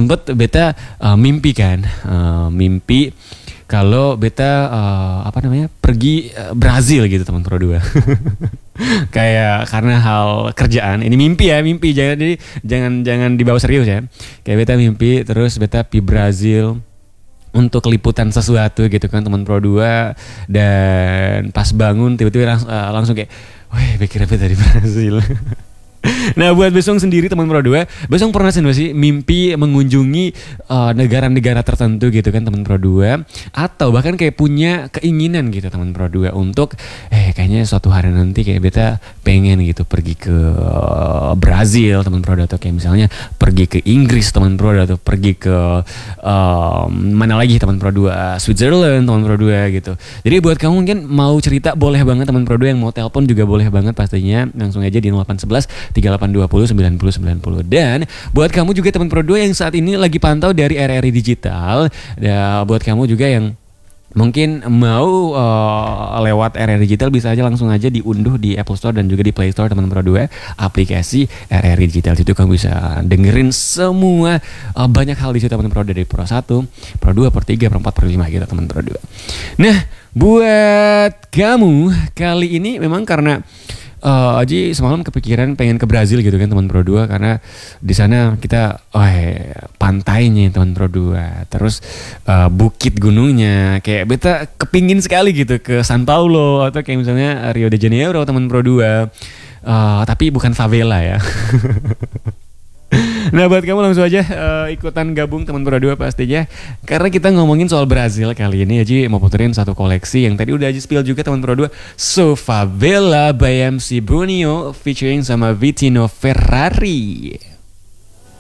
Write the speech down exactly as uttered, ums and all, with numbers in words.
sempet beta uh, mimpi kan, uh, mimpi kalau beta uh, apa namanya pergi uh, Brazil gitu teman Pro dua. Kayak karena hal kerjaan, ini mimpi ya, mimpi jangan jadi jangan jangan dibawa serius ya. Kayak beta mimpi terus beta pi Brazil untuk liputan sesuatu gitu kan teman Pro dua, dan pas bangun tiba-tiba langsung, uh, langsung kayak wih pikir beta di Brazil. Nah buat Besong sendiri teman Pro dua, Besong pernah sih mimpi mengunjungi uh, negara-negara tertentu gitu kan teman Pro dua, atau bahkan kayak punya keinginan gitu teman Pro dua untuk eh kayaknya suatu hari nanti kayak beta pengen gitu pergi ke uh, Brazil teman Pro dua, atau kayak misalnya pergi ke Inggris teman Pro dua, atau pergi ke uh, mana lagi teman Pro dua, Switzerland teman Pro dua gitu. Jadi buat kamu mungkin mau cerita boleh banget teman Pro dua, yang mau telepon juga boleh banget pastinya, langsung aja di nol delapan satu satu tiga delapan dua nol sembilan nol sembilan nol. Dan buat kamu juga teman Pro dua yang saat ini lagi pantau dari R R I Digital, ya buat kamu juga yang mungkin mau uh, lewat R R I Digital, bisa aja langsung aja diunduh di Apple Store dan juga di Play Store teman Pro dua aplikasi R R I Digital. Situ kamu bisa dengerin semua uh, banyak hal di situ teman Pro dua, dari Pro satu, Pro dua, Pro tiga, Pro empat, Pro lima gitu teman Pro dua. Nah, buat kamu kali ini memang karena Uh, Aji semalam kepikiran pengen ke Brazil gitu kan teman Pro dua, karena di sana kita oh pantainya teman Pro dua, terus uh, bukit gunungnya kayak beta kepingin sekali gitu ke San Paulo atau kayak misalnya Rio de Janeiro teman Pro dua, uh, tapi bukan favela ya. Nah buat kamu langsung aja uh, ikutan gabung teman Pro dua pastinya, karena kita ngomongin soal Brazil kali ini. Aji mau puterin satu koleksi yang tadi udah Aji spill juga teman Pro dua, So Favela by M C Brunio featuring sama Vitino Ferrari.